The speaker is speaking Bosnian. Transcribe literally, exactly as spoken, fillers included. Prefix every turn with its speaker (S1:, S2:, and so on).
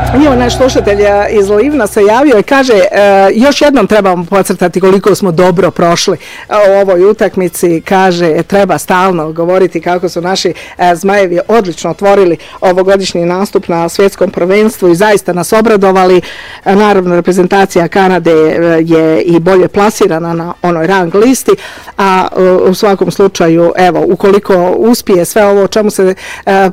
S1: I on naš slušatelj iz Livna se javio i kaže e, još jednom trebamo podcrtati koliko smo dobro prošli u ovoj utakmici. Kaže treba stalno govoriti kako su naši e, Zmajevi odlično otvorili ovogodišnji nastup na svjetskom prvenstvu i zaista nas obradovali. E, naravno reprezentacija Kanade je i bolje plasirana na onoj rang listi, a e, u svakom slučaju evo ukoliko uspije sve ovo o čemu se e,